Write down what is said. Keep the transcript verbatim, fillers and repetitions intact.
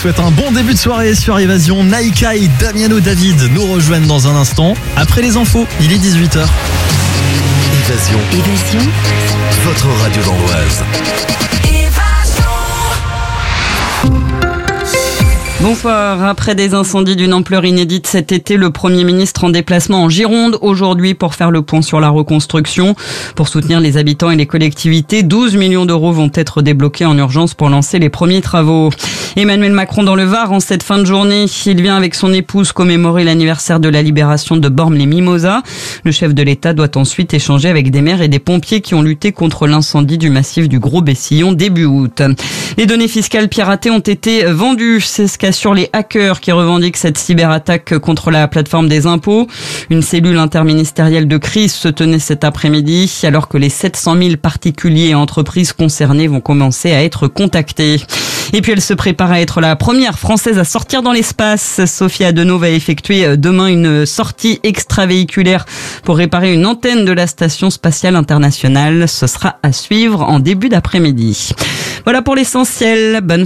souhaite un bon début de soirée sur Évasion. Naïka et Damiano David nous rejoignent dans un instant. Après les infos, il est dix-huit heures. Évasion. Évasion. Votre radio d'Amboise. Bonsoir. Après des incendies d'une ampleur inédite cet été, le Premier ministre en déplacement en Gironde aujourd'hui pour faire le point sur la reconstruction. Pour soutenir les habitants et les collectivités, douze millions d'euros vont être débloqués en urgence pour lancer les premiers travaux. Emmanuel Macron dans le Var en cette fin de journée. Il vient avec son épouse commémorer l'anniversaire de la libération de Bormes-les-Mimosas. Le chef de l'État doit ensuite échanger avec des maires et des pompiers qui ont lutté contre l'incendie du massif du Gros Bessillon début août. Les données fiscales piratées ont été vendues. C'est ce qu'a sur les hackers qui revendiquent cette cyberattaque contre la plateforme des impôts. Une cellule interministérielle de crise se tenait cet après-midi alors que les sept cent mille particuliers et entreprises concernées vont commencer à être contactés. Et puis elle se prépare à être la première Française à sortir dans l'espace. Sophie Adenau va effectuer demain une sortie extravéhiculaire pour réparer une antenne de la Station spatiale internationale. Ce sera à suivre en début d'après-midi. Voilà pour l'essentiel. Bonne